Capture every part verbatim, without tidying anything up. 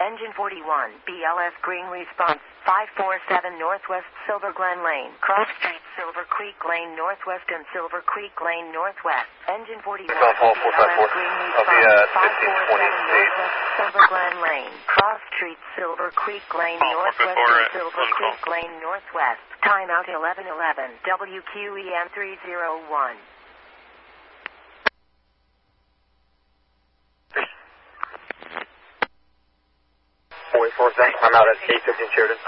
Engine forty-one, B L S Green Response, five four seven Northwest Silver Glen Lane, Cross Street, Silver Creek Lane Northwest and Silver Creek Lane Northwest. Engine forty-one, B L S Green Response, five four seven Northwest Silver Glen Lane, Cross Street, Silver Creek Lane Northwest and Silver Creek Lane Northwest. Timeout eleven eleven, W Q E M three zero one. forty-four, thanks. I'm out at eight fifteen Sheridan.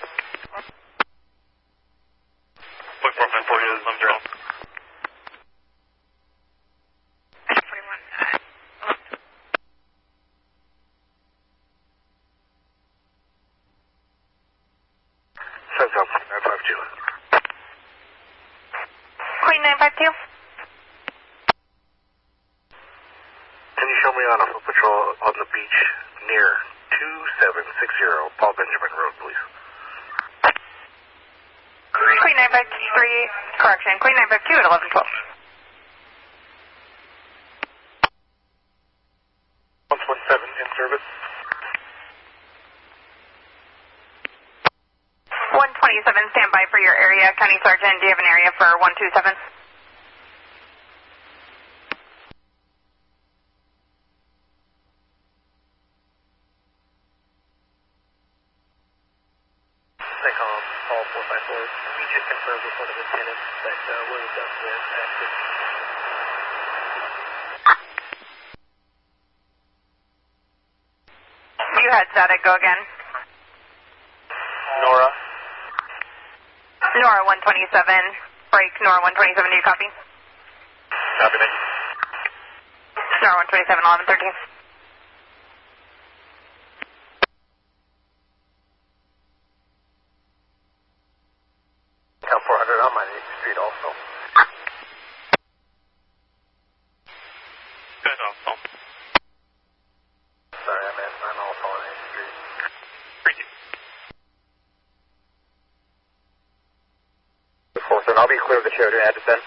forty-four, five forty is I'm drunk. forty-one. Sun's up, nine five two. Queen nine five two. Can you show me on a foot patrol on the beach near two seven six zero Paul Benjamin Road, please? Queen nine five three, correction, Queen nine five two at eleven twelve. one one seven in service. one twenty-seven, stand by for your area. County Sergeant, do you have an area for one two seven? They call them all four five four. We just confirmed with one of the tenants that uh, we're the government active. You had static, go again. Nora. Nora one twenty-seven, break Nora one twenty-seven, do you copy? Copy me. Nora one twenty-seven, eleven thirteen. Count four hundred on my eighth Street also. Good, also. Sorry, I'm, at, I'm also on eighth Street. Thank you. four seven, I'll be clear of the Sheridan at descent.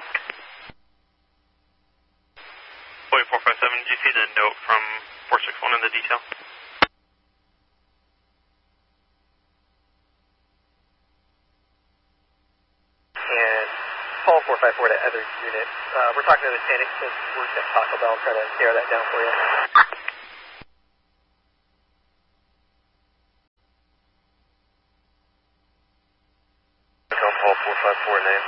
forty-four, five seven, do you see the note from four six one in the detail? And Paul four five four to other units. Uh, we're talking to the tenant since we're at Taco Bell. Try to tear that down for you. Paul four five four name.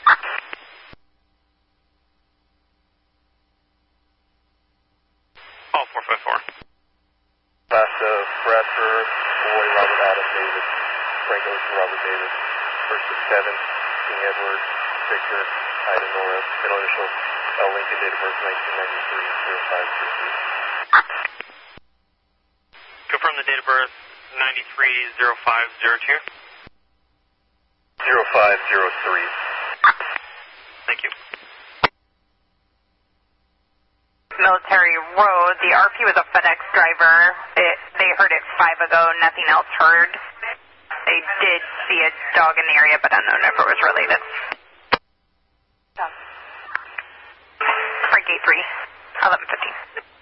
Oh, four five four. Last of Bradford, Boy, Robert Adam, David, Frank Ocean, Robert David, first of seven, King Edward, Victor, Ida Nora, middle initial, L. Lincoln, date of birth nineteen ninety-three, zero five three three. Confirm the date of birth ninety-three zero five zero two. zero five zero three. Thank you. Military Road, the R P was a FedEx driver. It, they heard it five ago, nothing else heard. They did see a dog in the area, but unknown if it was related. Frank eight three, eleven fifteen.